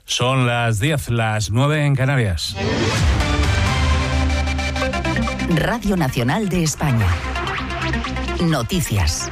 Son las 10, las 9 en Canarias. Radio Nacional de España. Noticias.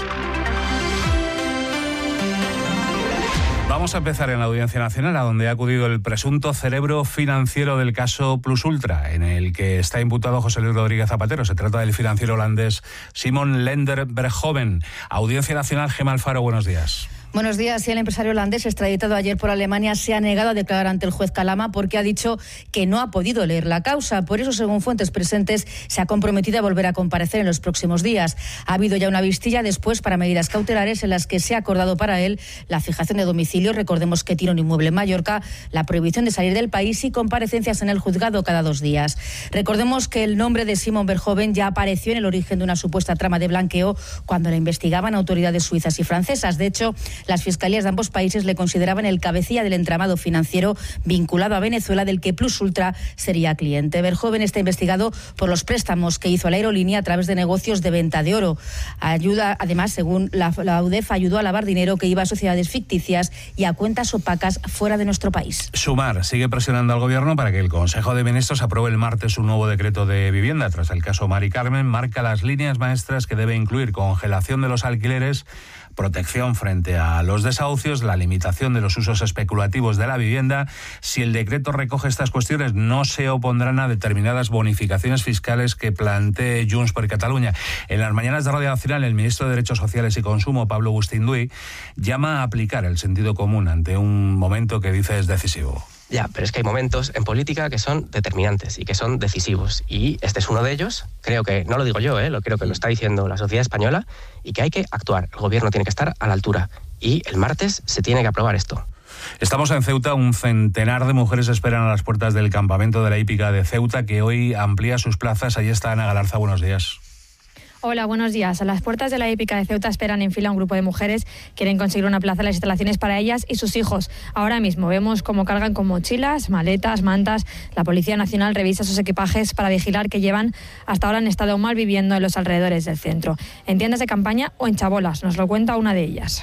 Vamos a empezar en la Audiencia Nacional, a donde ha acudido el presunto cerebro financiero del caso Plus Ultra, en el que está imputado José Luis Rodríguez Zapatero. Se trata del financiero holandés Simon Lender-Berghoven. Audiencia Nacional, Gemma Alfaro, buenos días. Buenos días. Sí, el empresario holandés, extraditado ayer por Alemania, se ha negado a declarar ante el juez Calama porque ha dicho que no ha podido leer la causa. Por eso, según fuentes presentes, se ha comprometido a volver a comparecer en los próximos días. Ha habido ya una vistilla después para medidas cautelares en las que se ha acordado para él la fijación de domicilio. Recordemos que tiene un inmueble en Mallorca, la prohibición de salir del país y comparecencias en el juzgado cada 2 días. Recordemos que el nombre de Simon Berghoven ya apareció en el origen de una supuesta trama de blanqueo cuando la investigaban autoridades suizas y francesas. De hecho, las fiscalías de ambos países le consideraban el cabecilla del entramado financiero vinculado a Venezuela, del que Plus Ultra sería cliente. Berghoven está investigado por los préstamos que hizo a la aerolínea a través de negocios de venta de oro. Además, según la UDEF, ayudó a lavar dinero que iba a sociedades ficticias y a cuentas opacas fuera de nuestro país. Sumar sigue presionando al Gobierno para que el Consejo de Ministros apruebe el martes un nuevo decreto de vivienda. Tras el caso Mari Carmen, marca las líneas maestras que debe incluir congelación de los alquileres, protección frente a los desahucios, la limitación de los usos especulativos de la vivienda. Si el decreto recoge estas cuestiones, no se opondrán a determinadas bonificaciones fiscales que plantee Junts per Catalunya. En las mañanas de Radio Nacional, el ministro de Derechos Sociales y Consumo, Pablo Agustín-Duy, llama a aplicar el sentido común ante un momento que dice es decisivo. Ya, pero es que hay momentos en política que son determinantes y que son decisivos. Y este es uno de ellos. Creo que, no lo digo yo, creo que lo está diciendo la sociedad española, y que hay que actuar. El Gobierno tiene que estar a la altura. Y el martes se tiene que aprobar esto. Estamos en Ceuta. Un centenar de mujeres esperan a las puertas del campamento de la hípica de Ceuta, que hoy amplía sus plazas. Allí está Ana Galarza. Buenos días. Hola, buenos días. A las puertas de la hípica de Ceuta esperan en fila un grupo de mujeres. Quieren conseguir una plaza en las instalaciones para ellas y sus hijos. Ahora mismo vemos cómo cargan con mochilas, maletas, mantas. La Policía Nacional revisa sus equipajes para vigilar que llevan. Hasta ahora han estado mal viviendo en los alrededores del centro, en tiendas de campaña o en chabolas. Nos lo cuenta una de ellas.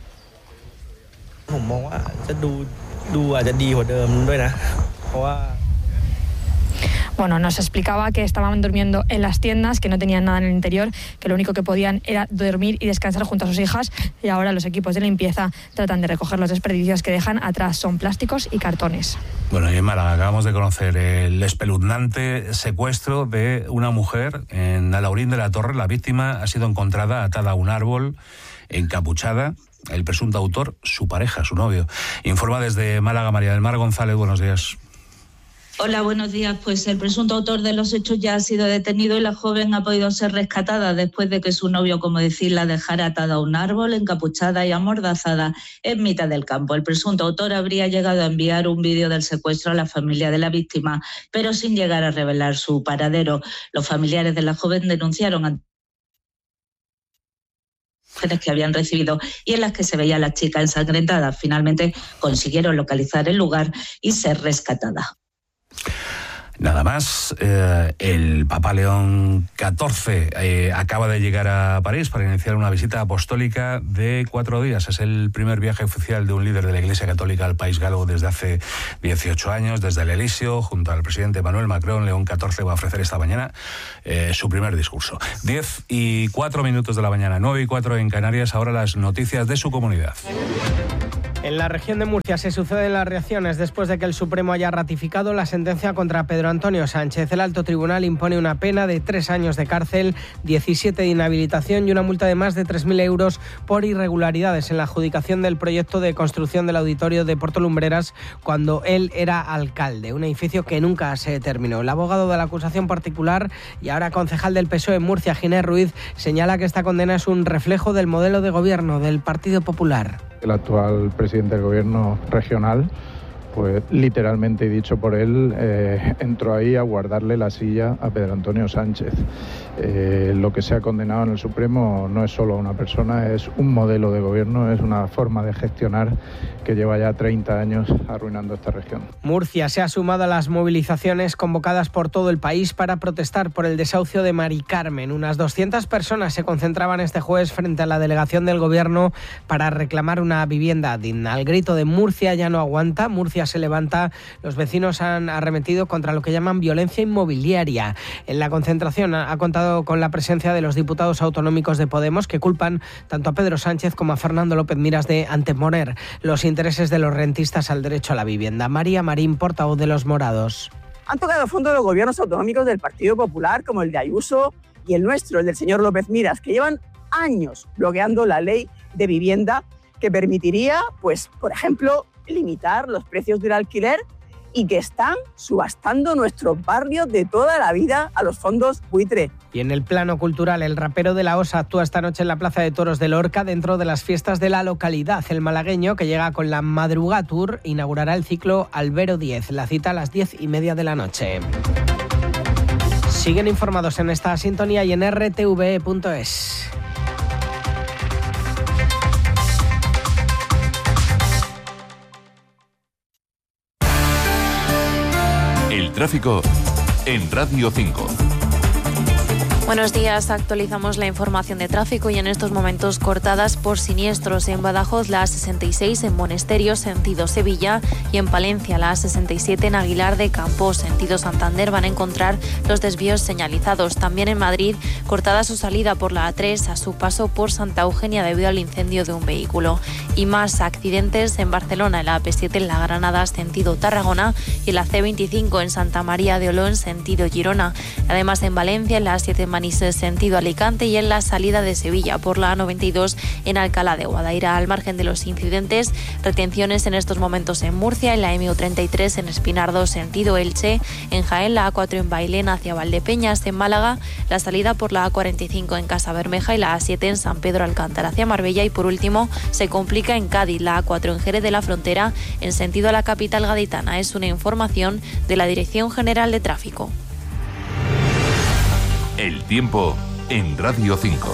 Bueno, nos explicaba que estaban durmiendo en las tiendas, que no tenían nada en el interior, que lo único que podían era dormir y descansar junto a sus hijas, y ahora los equipos de limpieza tratan de recoger los desperdicios que dejan atrás. Son plásticos y cartones. Bueno, y en Málaga acabamos de conocer el espeluznante secuestro de una mujer en Alhaurín de la Torre. La víctima ha sido encontrada atada a un árbol, encapuchada. El presunto autor, su pareja, su novio. Informa desde Málaga María del Mar González. Buenos días. Hola, buenos días. Pues el presunto autor de los hechos ya ha sido detenido y la joven ha podido ser rescatada después de que su novio, como decir, la dejara atada a un árbol, encapuchada y amordazada en mitad del campo. El presunto autor habría llegado a enviar un vídeo del secuestro a la familia de la víctima, pero sin llegar a revelar su paradero. Los familiares de la joven denunciaron ante que habían recibido y en las que se veía a la chica ensangrentada. Finalmente consiguieron localizar el lugar y ser rescatada. Nada más, el Papa León XIV acaba de llegar a París para iniciar una visita apostólica de 4 días. Es el primer viaje oficial de un líder de la Iglesia Católica al país galo desde hace 18 años. Desde el Elíseo, junto al presidente Emmanuel Macron, León XIV va a ofrecer esta mañana su primer discurso. 10:04 de la mañana, 9:04 en Canarias. Ahora las noticias de su comunidad. En la región de Murcia se suceden las reacciones después de que el Supremo haya ratificado la sentencia contra Pedro Antonio Sánchez. El alto tribunal impone una pena de 3 años de cárcel, 17 de inhabilitación y una multa de más de 3.000 euros por irregularidades en la adjudicación del proyecto de construcción del auditorio de Porto Lumbreras cuando él era alcalde, un edificio que nunca se terminó. El abogado de la acusación particular y ahora concejal del PSOE en Murcia, Ginés Ruiz, señala que esta condena es un reflejo del modelo de gobierno del Partido Popular. El actual presidente del gobierno regional, pues literalmente dicho por él, entró ahí a guardarle la silla a Pedro Antonio Sánchez. Lo que se ha condenado en el Supremo no es solo a una persona, es un modelo de gobierno, es una forma de gestionar que lleva ya 30 años arruinando esta región. Murcia se ha sumado a las movilizaciones convocadas por todo el país para protestar por el desahucio de Mari Carmen. Unas 200 personas se concentraban este jueves frente a la delegación del gobierno para reclamar una vivienda digna. Al grito de Murcia ya no aguanta, Murcia Murcia se levanta, los vecinos han arremetido contra lo que llaman violencia inmobiliaria. En la concentración ha contado con la presencia de los diputados autonómicos de Podemos, que culpan tanto a Pedro Sánchez como a Fernando López Miras de anteponer los intereses de los rentistas al derecho a la vivienda. María Marín, portavoz de Los Morados. Han tocado a fondo los gobiernos autonómicos del Partido Popular, como el de Ayuso y el nuestro, el del señor López Miras, que llevan años bloqueando la ley de vivienda que permitiría, pues, por ejemplo, limitar los precios del alquiler y que están subastando nuestros barrios de toda la vida a los fondos buitre. Y en el plano cultural, el rapero de la Osa actúa esta noche en la Plaza de Toros de Lorca dentro de las fiestas de la localidad. El malagueño, que llega con la Madrugá Tour, inaugurará el ciclo Albero 10, la cita a las 10:30 de la noche. Siguen informados en esta sintonía y en rtve.es. El tráfico en Radio 5. Buenos días, actualizamos la información de tráfico y en estos momentos cortadas por siniestros en Badajoz, la A66 en Monesterio, sentido Sevilla, y en Palencia, la A67 en Aguilar de Campos, sentido Santander, van a encontrar los desvíos señalizados. También en Madrid, cortada su salida por la A3 a su paso por Santa Eugenia debido al incendio de un vehículo. Y más accidentes en Barcelona, en la AP7 en La Granada, sentido Tarragona, y en la C25 en Santa María de Oló, en sentido Girona. Además en Valencia, en la A7 en Manises, sentido Alicante, y en la salida de Sevilla por la A92 en Alcalá de Guadaira. Al margen de los incidentes, retenciones en estos momentos en Murcia, en la MU33 en Espinardo, sentido Elche, en Jaén, la A4 en Bailén hacia Valdepeñas, en Málaga, la salida por la A45 en Casabermeja y la A7 en San Pedro Alcántara hacia Marbella, y por último se complica en Cádiz, la A4 en Jerez de la Frontera en sentido a la capital gaditana. Es una información de la Dirección General de Tráfico. El tiempo en Radio 5.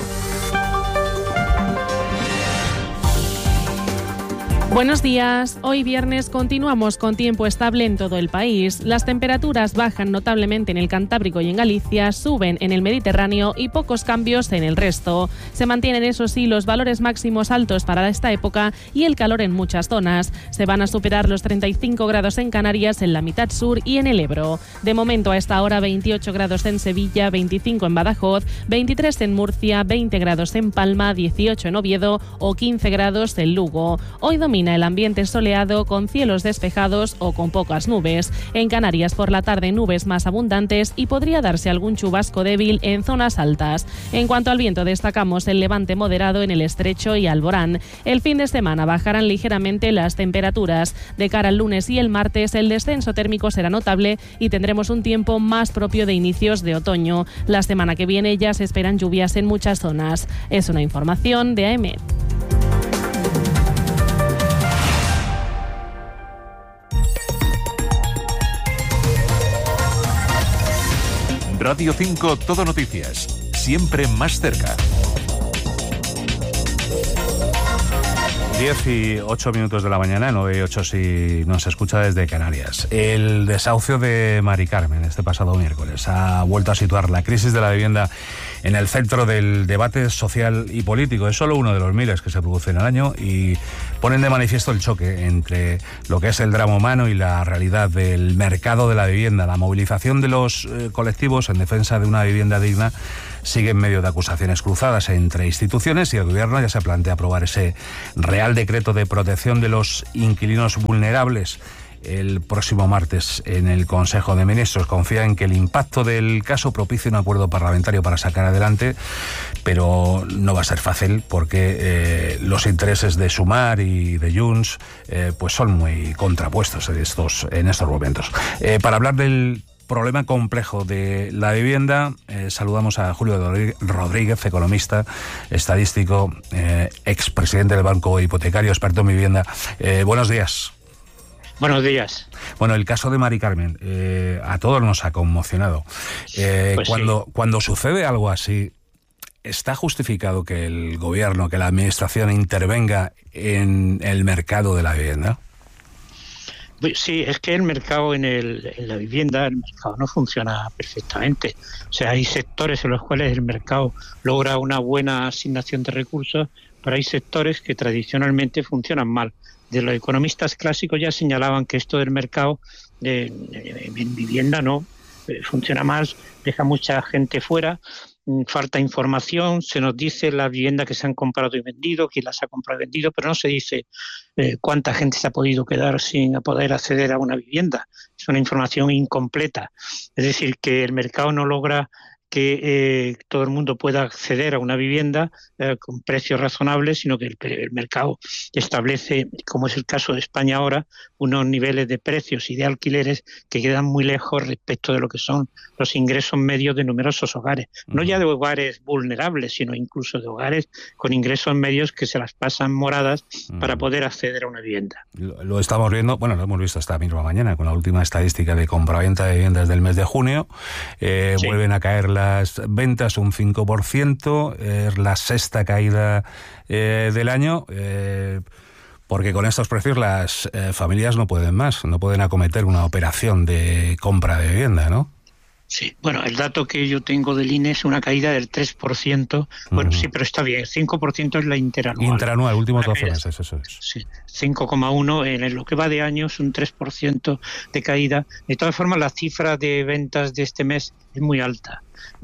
Buenos días. Hoy viernes continuamos con tiempo estable en todo el país. Las temperaturas bajan notablemente en el Cantábrico y en Galicia, suben en el Mediterráneo y pocos cambios en el resto. Se mantienen, eso sí, los valores máximos altos para esta época y el calor en muchas zonas. Se van a superar los 35 grados en Canarias, en la mitad sur y en el Ebro. De momento, a esta hora, 28 grados en Sevilla, 25 en Badajoz, 23 en Murcia, 20 grados en Palma, 18 en Oviedo o 15 grados en Lugo. Hoy domina el ambiente soleado con cielos despejados o con pocas nubes. En Canarias por la tarde nubes más abundantes y podría darse algún chubasco débil en zonas altas. En cuanto al viento, destacamos el levante moderado en el Estrecho y Alborán. El fin de semana bajarán ligeramente las temperaturas. De cara al lunes y el martes el descenso térmico será notable y tendremos un tiempo más propio de inicios de otoño. La semana que viene ya se esperan lluvias en muchas zonas. Es una información de AEMET. Radio 5 Todo Noticias, siempre más cerca. 10:08 de la mañana, 9:08 si nos escucha desde Canarias. El desahucio de Mari Carmen este pasado miércoles ha vuelto a situar la crisis de la vivienda en el centro del debate social y político. Es solo uno de los miles que se producen al año y ponen de manifiesto el choque entre lo que es el drama humano y la realidad del mercado de la vivienda. La movilización de los colectivos en defensa de una vivienda digna sigue en medio de acusaciones cruzadas entre instituciones y el Gobierno ya se plantea aprobar ese Real Decreto de protección de los inquilinos vulnerables el próximo martes en el Consejo de Ministros. Confía en que el impacto del caso propicie un acuerdo parlamentario para sacar adelante, pero no va a ser fácil porque los intereses de Sumar y de Junts pues son muy contrapuestos en estos momentos. Para hablar del problema complejo de la vivienda, saludamos a Julio Rodríguez, economista, estadístico, expresidente del Banco Hipotecario, experto en vivienda. Buenos días. Buenos días. Bueno, el caso de Mari Carmen a todos nos ha conmocionado. Pues cuando sucede algo así, ¿está justificado que el Gobierno, que la Administración intervenga en el mercado de la vivienda? Sí, es que el mercado en la vivienda, el mercado no funciona perfectamente. O sea, hay sectores en los cuales el mercado logra una buena asignación de recursos, pero hay sectores que tradicionalmente funcionan mal. De los economistas clásicos ya señalaban que esto del mercado en vivienda no funciona mal, deja mucha gente fuera, falta información, se nos dice las viviendas que se han comprado y vendido, quién las ha comprado y vendido, pero no se dice cuánta gente se ha podido quedar sin poder acceder a una vivienda. Es una información incompleta. Es decir, que el mercado no logra que todo el mundo pueda acceder a una vivienda con precios razonables, sino que el mercado establece, como es el caso de España ahora, unos niveles de precios y de alquileres que quedan muy lejos respecto de lo que son los ingresos medios de numerosos hogares. No ya de hogares vulnerables, sino incluso de hogares con ingresos medios que se las pasan moradas para poder acceder a una vivienda. Lo estamos viendo, bueno, lo hemos visto esta misma mañana con la última estadística de compraventa de viviendas del mes de junio. Sí. Vuelven a caer las ventas un 5%, es la sexta caída del año, porque con estos precios las familias no pueden más, no pueden acometer una operación de compra de vivienda, ¿no? Sí, bueno, el dato que yo tengo del INE es una caída del 3%. Bueno, sí, pero está bien, el 5% es la interanual. Interanual, últimos 12 meses, eso es. Sí, 5,1 en lo que va de año es un 3% de caída. De todas formas, la cifra de ventas de este mes es muy alta.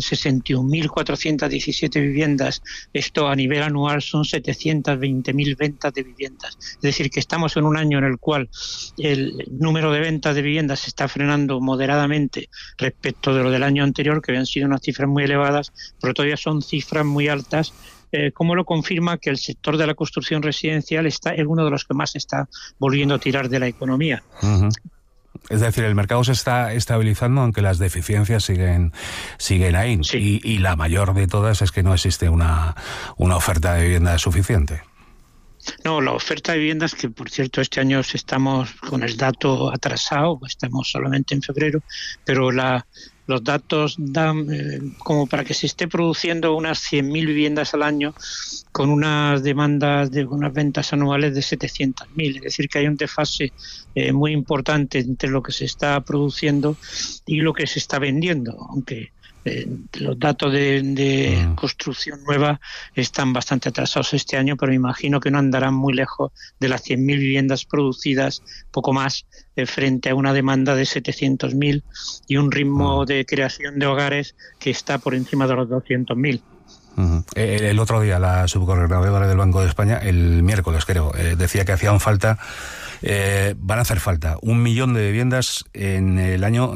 61.417 viviendas. Esto a nivel anual son 720.000 ventas de viviendas. Es decir, que estamos en un año en el cual el número de ventas de viviendas se está frenando moderadamente respecto de lo del año anterior, que habían sido unas cifras muy elevadas, pero todavía son cifras muy altas, como lo confirma que el sector de la construcción residencial es uno de los que más está volviendo a tirar de la economía. Es decir, el mercado se está estabilizando, aunque las deficiencias siguen ahí. Sí. Y la mayor de todas es que no existe una oferta de vivienda suficiente. No, la oferta de viviendas, que por cierto este año estamos con el dato atrasado, estamos solamente en febrero, pero los datos dan como para que se esté produciendo unas 100.000 viviendas al año con unas demandas de unas ventas anuales de 700.000. Es decir, que hay un desfase muy importante entre lo que se está produciendo y lo que se está vendiendo, aunque los datos de construcción nueva están bastante atrasados este año, pero me imagino que no andarán muy lejos de las 100.000 viviendas producidas, poco más, frente a una demanda de 700.000 y un ritmo de creación de hogares que está por encima de los 200.000. El otro día la subgobernadora del Banco de España, el miércoles creo, decía que hacían falta, van a hacer falta 1 millón de viviendas en el año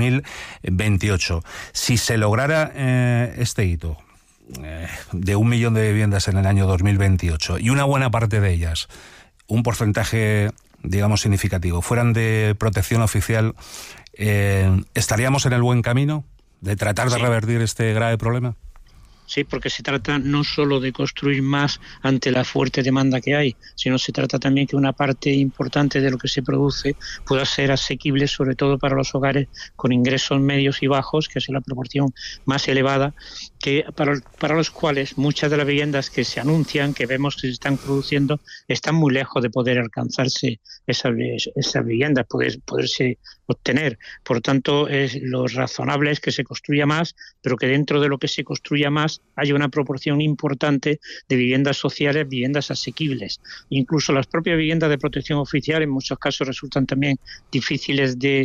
2028. Si se lograra este hito de 1 millón de viviendas en el año 2028 y una buena parte de ellas, un porcentaje, digamos, significativo, fueran de protección oficial, ¿estaríamos en el buen camino de tratar de revertir este grave problema? Sí, porque se trata no solo de construir más ante la fuerte demanda que hay, sino se trata también que una parte importante de lo que se produce pueda ser asequible, sobre todo para los hogares con ingresos medios y bajos, que es la proporción más elevada, que para los cuales muchas de las viviendas que se anuncian, que vemos que se están produciendo, están muy lejos de poder alcanzarse esas viviendas, poderse obtener. Por tanto, lo razonable es que se construya más, pero que dentro de lo que se construya más haya una proporción importante de viviendas sociales, viviendas asequibles. Incluso las propias viviendas de protección oficial en muchos casos resultan también difíciles de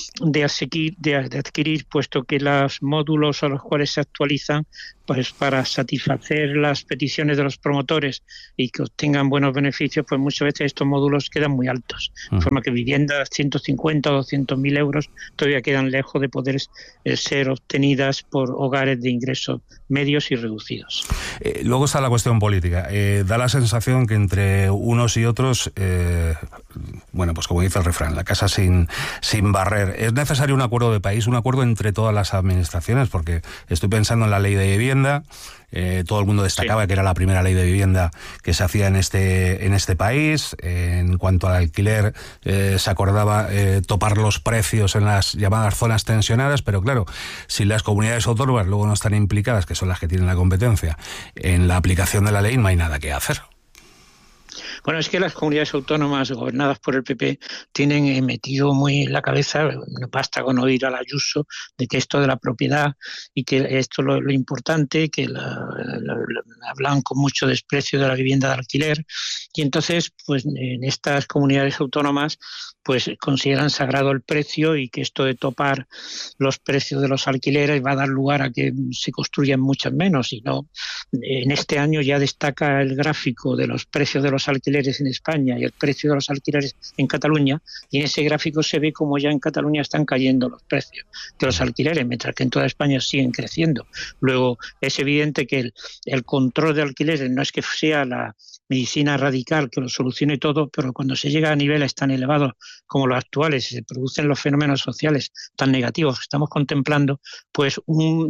adquirir, puesto que los módulos a los cuales se actualizan, pues para satisfacer las peticiones de los promotores y que obtengan buenos beneficios, pues muchas veces estos módulos quedan muy altos, de forma que viviendas 150 o 200.000 euros todavía quedan lejos de poder ser obtenidas por hogares de ingresos medios y reducidos. Luego está la cuestión política. Da la sensación que entre unos y otros, bueno, pues como dice el refrán, la casa sin barrer. Es necesario un acuerdo de país, un acuerdo entre todas las administraciones, porque estoy pensando en la ley de vivienda. Todo el mundo destacaba que era la primera ley de vivienda que se hacía en este país. En cuanto al alquiler, se acordaba topar los precios en las llamadas zonas tensionadas, pero claro, si las comunidades autónomas luego no están implicadas, que son las que tienen la competencia en la aplicación de la ley, no hay nada que hacer. Bueno, es que las comunidades autónomas gobernadas por el PP tienen metido muy en la cabeza, no basta con oír al Ayuso, de que esto de la propiedad y que esto es lo importante, que hablan con mucho desprecio de la vivienda de alquiler, y entonces pues en estas comunidades autónomas pues consideran sagrado el precio y que esto de topar los precios de los alquileres va a dar lugar a que se construyan muchas menos. Y no, en este año ya destaca el gráfico de los precios de los alquileres en España y el precio de los alquileres en Cataluña, y en ese gráfico se ve como ya en Cataluña están cayendo los precios de los alquileres, mientras que en toda España siguen creciendo. Luego es evidente que el control de alquileres no es que sea la medicina radical que lo solucione todo, pero cuando se llega a niveles tan elevados como los actuales y se producen los fenómenos sociales tan negativos que estamos contemplando, pues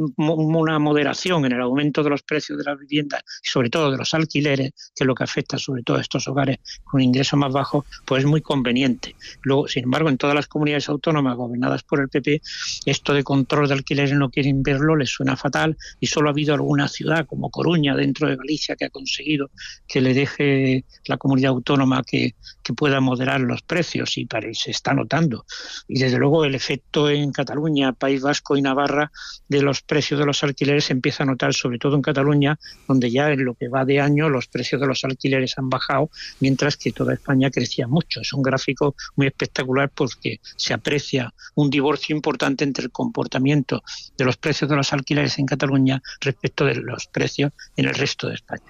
una moderación en el aumento de los precios de las viviendas y sobre todo de los alquileres, que es lo que afecta sobre todo a estos hogares con ingresos más bajos, pues es muy conveniente. Luego, sin embargo, en todas las comunidades autónomas gobernadas por el PP, esto de control de alquileres no quieren verlo, les suena fatal, y solo ha habido alguna ciudad como Coruña dentro de Galicia que ha conseguido que le deje la comunidad autónoma que pueda moderar los precios, y se está notando. Y desde luego el efecto en Cataluña, País Vasco y Navarra de los precios de los alquileres se empieza a notar sobre todo en Cataluña, donde ya en lo que va de año los precios de los alquileres han bajado, mientras que toda España crecía mucho. Es un gráfico muy espectacular porque se aprecia un divorcio importante entre el comportamiento de los precios de los alquileres en Cataluña respecto de los precios en el resto de España.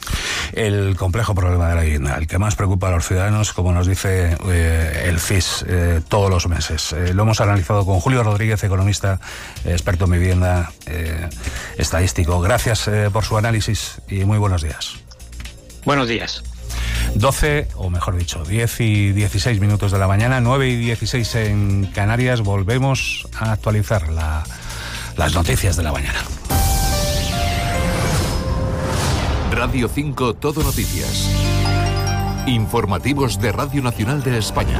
El complejo problema de la vivienda, el que más preocupa a los ciudadanos, como nos dice el CIS todos los meses. Lo hemos analizado con Julio Rodríguez, economista, experto en vivienda, estadístico. Gracias por su análisis y muy buenos días. Buenos días. 12, o mejor dicho, 10 y 16 minutos de la mañana, 9 y 16 en Canarias. Volvemos a actualizar las noticias de la mañana. Radio 5 Todo Noticias. Informativos de Radio Nacional de España.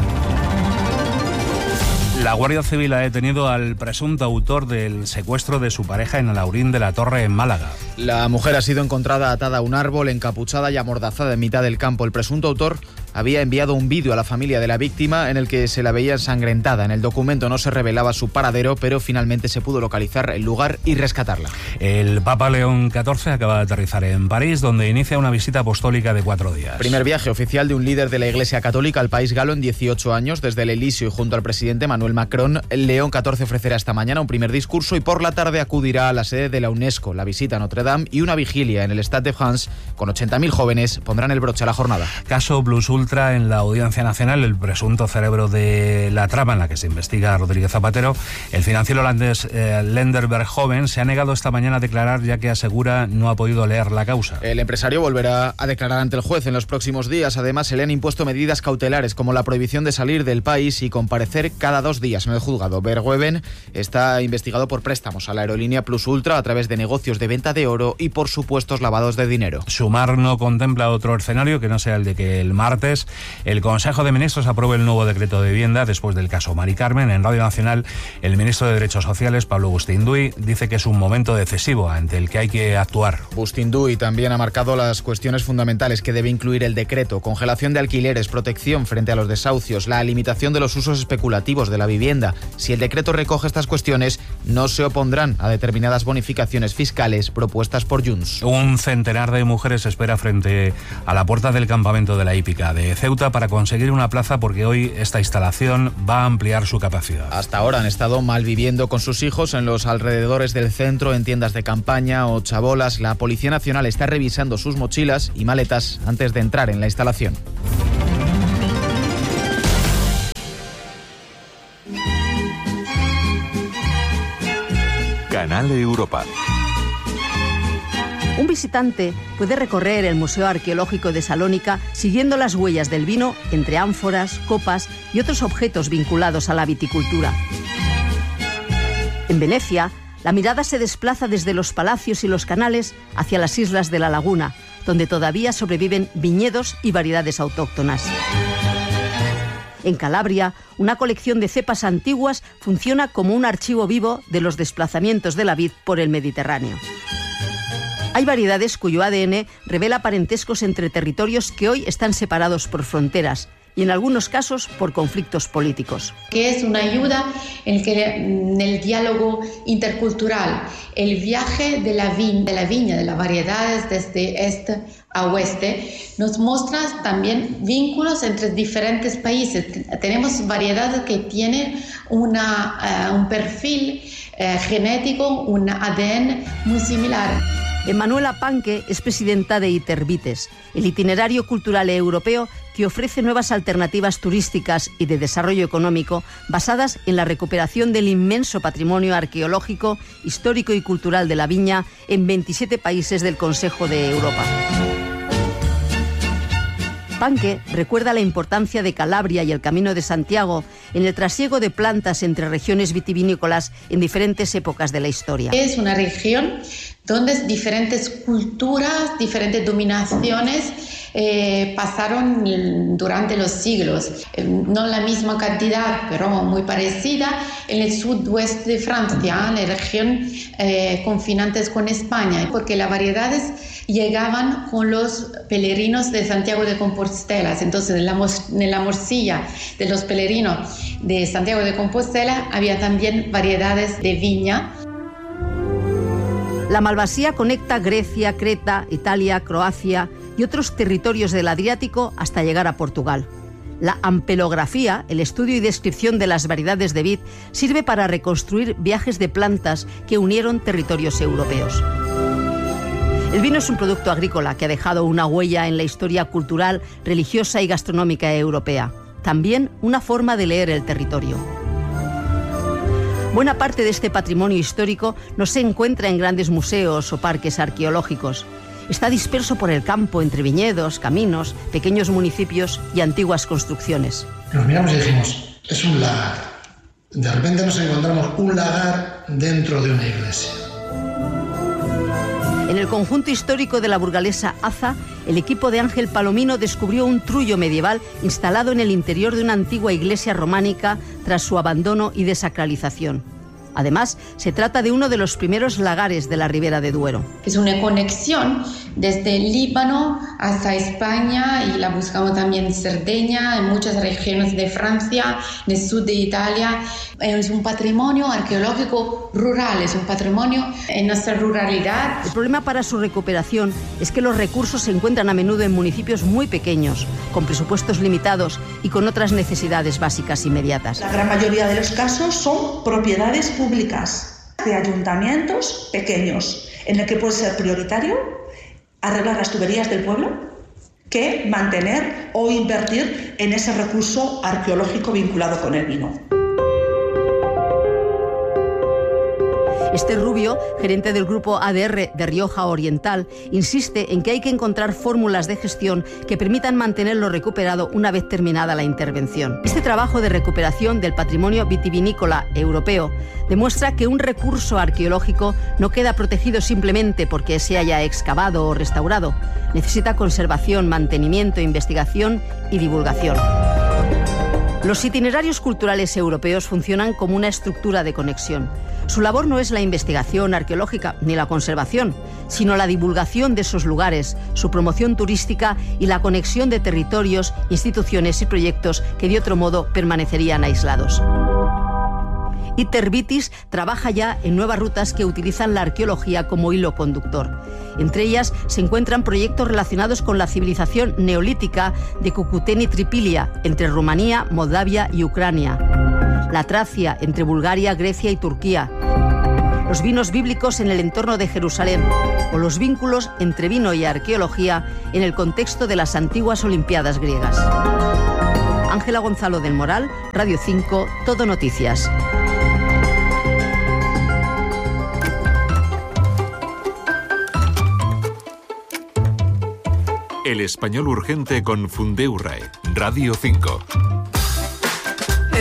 La Guardia Civil ha detenido al presunto autor del secuestro de su pareja en Alhaurín de la Torre, en Málaga. La mujer ha sido encontrada atada a un árbol, encapuchada y amordazada en mitad del campo. El presunto autor había enviado un vídeo a la familia de la víctima en el que se la veía ensangrentada. En el documento no se revelaba su paradero, pero finalmente se pudo localizar el lugar y rescatarla. El Papa León XIV acaba de aterrizar en París, donde inicia una visita apostólica de 4 días. Primer viaje oficial de un líder de la Iglesia Católica al país galo en 18 años. Desde el Elíseo y junto al presidente Emmanuel Macron, León XIV ofrecerá esta mañana un primer discurso y por la tarde acudirá a la sede de la UNESCO, la visita a Notre Dame y una vigilia en el Stade de France. Con 80.000 jóvenes pondrán el broche a la jornada. Caso Plus Ultra en la Audiencia Nacional, el presunto cerebro de la trama en la que se investiga a Rodríguez Zapatero. El financiero holandés Lender Berghoven se ha negado esta mañana a declarar, ya que asegura no ha podido leer la causa. El empresario volverá a declarar ante el juez en los próximos días. Además, se le han impuesto medidas cautelares como la prohibición de salir del país y comparecer cada 2 días en el juzgado. Berghoven está investigado por préstamos a la aerolínea Plus Ultra a través de negocios de venta de oro y por supuestos lavados de dinero. Sumar no contempla otro escenario que no sea el de que el martes el Consejo de Ministros apruebe el nuevo decreto de vivienda después del caso Mari Carmen. En Radio Nacional, el ministro de Derechos Sociales, Pablo Bustinduy, dice que es un momento decisivo ante el que hay que actuar. Bustinduy también ha marcado las cuestiones fundamentales que debe incluir el decreto: congelación de alquileres, protección frente a los desahucios, la limitación de los usos especulativos de la vivienda. Si el decreto recoge estas cuestiones, no se opondrán a determinadas bonificaciones fiscales propuestas por Junts. Un centenar de mujeres espera frente a la puerta del campamento de la hípica de Ceuta para conseguir una plaza, porque hoy esta instalación va a ampliar su capacidad. Hasta ahora han estado malviviendo con sus hijos en los alrededores del centro, en tiendas de campaña o chabolas. La Policía Nacional está revisando sus mochilas y maletas antes de entrar en la instalación. Canal Europa. Un visitante puede recorrer el Museo Arqueológico de Salónica siguiendo las huellas del vino entre ánforas, copas y otros objetos vinculados a la viticultura. En Venecia, la mirada se desplaza desde los palacios y los canales hacia las islas de la laguna, donde todavía sobreviven viñedos y variedades autóctonas. En Calabria, una colección de cepas antiguas funciona como un archivo vivo de los desplazamientos de la vid por el Mediterráneo. Hay variedades cuyo ADN revela parentescos entre territorios que hoy están separados por fronteras y en algunos casos por conflictos políticos. Que es una ayuda en el diálogo intercultural, el viaje de la viña, de las variedades desde este a oeste, nos muestra también vínculos entre diferentes países. Tenemos variedades que tienen un perfil genético, un ADN muy similar. Emanuela Panque es presidenta de Itervites, el itinerario cultural europeo que ofrece nuevas alternativas turísticas y de desarrollo económico basadas en la recuperación del inmenso patrimonio arqueológico, histórico y cultural de la viña en 27 países del Consejo de Europa. Panque recuerda la importancia de Calabria y el Camino de Santiago en el trasiego de plantas entre regiones vitivinícolas en diferentes épocas de la historia. Es una región donde diferentes culturas, diferentes dominaciones pasaron durante los siglos. No la misma cantidad, pero muy parecida en el sudoeste de Francia, en la región confinantes con España, porque las variedades llegaban con los peregrinos de Santiago de Compostela. Entonces, en la morcilla de los peregrinos de Santiago de Compostela había también variedades de viña. La malvasía conecta Grecia, Creta, Italia, Croacia y otros territorios del Adriático hasta llegar a Portugal. La ampelografía, el estudio y descripción de las variedades de vid, sirve para reconstruir viajes de plantas que unieron territorios europeos. El vino es un producto agrícola que ha dejado una huella en la historia cultural, religiosa y gastronómica europea. También una forma de leer el territorio. Buena parte de este patrimonio histórico no se encuentra en grandes museos o parques arqueológicos. Está disperso por el campo, entre viñedos, caminos, pequeños municipios y antiguas construcciones. Nos miramos y dijimos, es un lagar. De repente nos encontramos un lagar dentro de una iglesia. En el conjunto histórico de la burgalesa Aza, el equipo de Ángel Palomino descubrió un trullo medieval instalado en el interior de una antigua iglesia románica tras su abandono y desacralización. Además, se trata de uno de los primeros lagares de la Ribera de Duero. Es una conexión desde el Líbano hasta España y la buscamos también en Cerdeña, en muchas regiones de Francia, en el sur de Italia. Es un patrimonio arqueológico rural, es un patrimonio en nuestra ruralidad. El problema para su recuperación es que los recursos se encuentran a menudo en municipios muy pequeños, con presupuestos limitados y con otras necesidades básicas inmediatas. La gran mayoría de los casos son propiedades públicas de ayuntamientos pequeños, en el que puede ser prioritario arreglar las tuberías del pueblo que mantener o invertir en ese recurso arqueológico vinculado con el vino. Esther Rubio, gerente del grupo ADR de Rioja Oriental, insiste en que hay que encontrar fórmulas de gestión que permitan mantener lo recuperado una vez terminada la intervención. Este trabajo de recuperación del patrimonio vitivinícola europeo demuestra que un recurso arqueológico no queda protegido simplemente porque se haya excavado o restaurado. Necesita conservación, mantenimiento, investigación y divulgación. Los itinerarios culturales europeos funcionan como una estructura de conexión. Su labor no es la investigación arqueológica ni la conservación, sino la divulgación de esos lugares, su promoción turística y la conexión de territorios, instituciones y proyectos que de otro modo permanecerían aislados. Itervitis trabaja ya en nuevas rutas que utilizan la arqueología como hilo conductor. Entre ellas se encuentran proyectos relacionados con la civilización neolítica de Cucuteni Tripilia, entre Rumanía, Moldavia y Ucrania. La Tracia, entre Bulgaria, Grecia y Turquía. Los vinos bíblicos en el entorno de Jerusalén. O los vínculos entre vino y arqueología en el contexto de las antiguas Olimpiadas griegas. Ángela Gonzalo del Moral, Radio 5, Todo Noticias. El español urgente con Fundeurrae, Radio 5.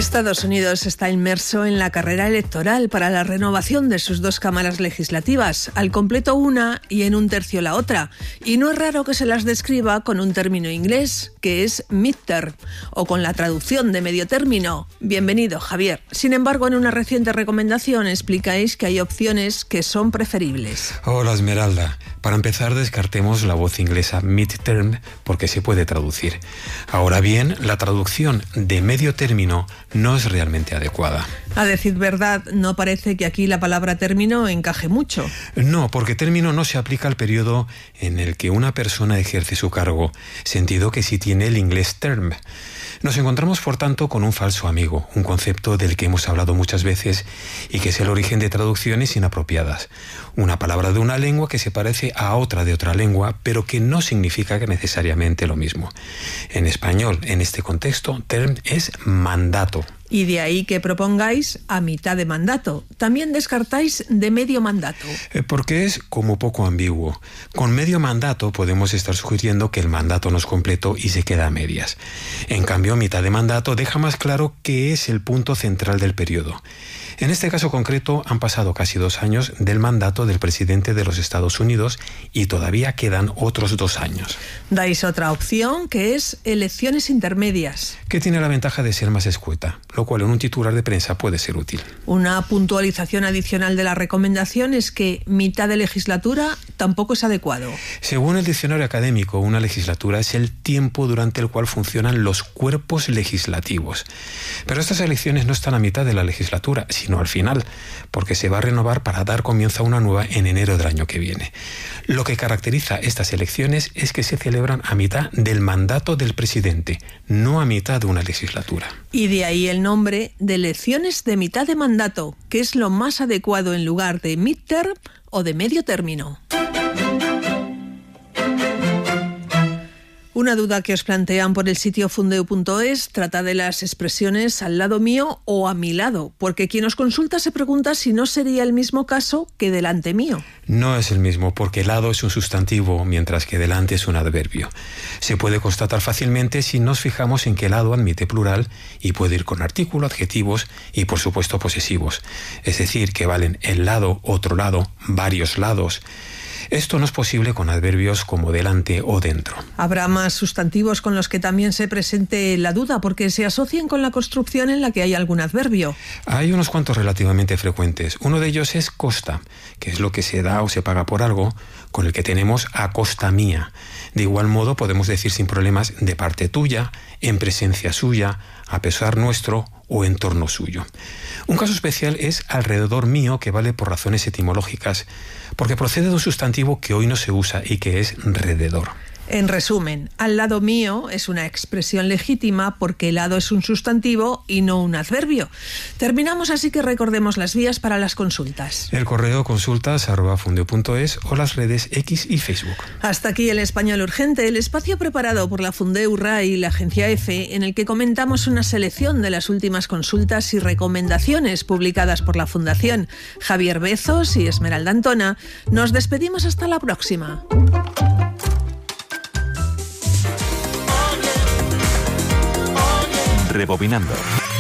Estados Unidos está inmerso en la carrera electoral para la renovación de sus 2 cámaras legislativas, al completo una y en un tercio la otra. Y no es raro que se las describa con un término inglés, que es midterm, o con la traducción de medio término. Bienvenido, Javier. Sin embargo, en una reciente recomendación explicáis que hay opciones que son preferibles. Hola, Esmeralda. Para empezar, descartemos la voz inglesa midterm porque se puede traducir. Ahora bien, la traducción de medio término no es realmente adecuada. A decir verdad, no parece que aquí la palabra término encaje mucho. No, porque término no se aplica al periodo en el que una persona ejerce su cargo, sentido que sí tiene el inglés term. Nos encontramos, por tanto, con un falso amigo, un concepto del que hemos hablado muchas veces y que es el origen de traducciones inapropiadas. Una palabra de una lengua que se parece a otra de otra lengua, pero que no significa que necesariamente lo mismo. En español, en este contexto, term es mandato. Y de ahí que propongáis a mitad de mandato. También descartáis de medio mandato. Porque es como poco ambiguo. Con medio mandato podemos estar sugiriendo que el mandato no es completo y se queda a medias. En cambio, mitad de mandato deja más claro que es el punto central del periodo. En este caso concreto han pasado casi 2 años del mandato del presidente de los Estados Unidos y todavía quedan otros 2 años. Dais otra opción, que es elecciones intermedias. Que tiene la ventaja de ser más escueta, lo cual en un titular de prensa puede ser útil. Una puntualización adicional de la recomendación es que mitad de legislatura tampoco es adecuado. Según el diccionario académico, una legislatura es el tiempo durante el cual funcionan los cuerpos legislativos. Pero estas elecciones no están a mitad de la legislatura, sino al final, porque se va a renovar para dar comienzo a una nueva en enero del año que viene. Lo que caracteriza estas elecciones es que se celebran a mitad del mandato del presidente, no a mitad de una legislatura. Y de ahí el nombre de elecciones de mitad de mandato, que es lo más adecuado en lugar de midterm o de medio término. Una duda que os plantean por el sitio fundeu.es trata de las expresiones al lado mío o a mi lado, porque quien os consulta se pregunta si no sería el mismo caso que delante mío. No es el mismo, porque lado es un sustantivo, mientras que delante es un adverbio. Se puede constatar fácilmente si nos fijamos en que lado admite plural y puede ir con artículo, adjetivos y, por supuesto, posesivos. Es decir, que valen el lado, otro lado, varios lados. Esto no es posible con adverbios como delante o dentro. Habrá más sustantivos con los que también se presente la duda, porque se asocian con la construcción en la que hay algún adverbio. Hay unos cuantos relativamente frecuentes. Uno de ellos es costa, que es lo que se da o se paga por algo, con el que tenemos a costa mía. De igual modo podemos decir sin problemas de parte tuya, en presencia suya, a pesar nuestro o en torno suyo. Un caso especial es alrededor mío, que vale por razones etimológicas, porque procede de un sustantivo que hoy no se usa y que es rededor. En resumen, al lado mío es una expresión legítima porque el lado es un sustantivo y no un adverbio. Terminamos, así que recordemos las vías para las consultas. El correo consultas@fundeu.es o las redes X y Facebook. Hasta aquí el Español Urgente, el espacio preparado por la Fundeu RAI y la Agencia EFE, en el que comentamos una selección de las últimas consultas y recomendaciones publicadas por la Fundación. Javier Bezos y Esmeralda Antona, nos despedimos hasta la próxima. Rebobinando.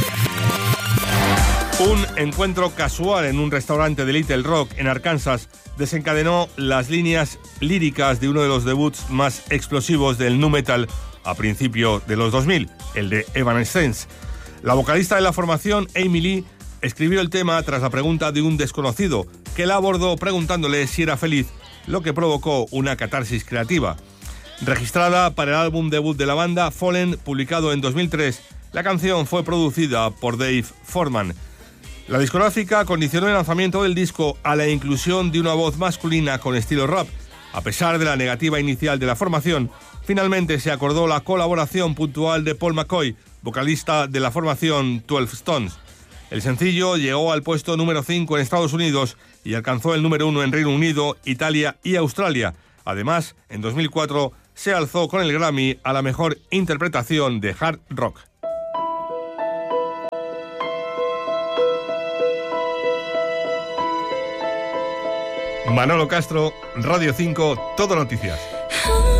Un encuentro casual en un restaurante de Little Rock, en Arkansas, desencadenó las líneas líricas de uno de los debuts más explosivos del nu metal a principios de los 2000, el de Evanescence. La vocalista de la formación, Amy Lee, escribió el tema tras la pregunta de un desconocido, que la abordó preguntándole si era feliz, lo que provocó una catarsis creativa. Registrada para el álbum debut de la banda, Fallen, publicado en 2003, la canción fue producida por Dave Foreman. La discográfica condicionó el lanzamiento del disco a la inclusión de una voz masculina con estilo rap. A pesar de la negativa inicial de la formación, finalmente se acordó la colaboración puntual de Paul McCoy, vocalista de la formación 12 Stones. El sencillo llegó al puesto número 5 en Estados Unidos y alcanzó el número 1 en Reino Unido, Italia y Australia. Además, en 2004 se alzó con el Grammy a la mejor interpretación de hard rock. Manolo Castro, Radio 5, Todo Noticias.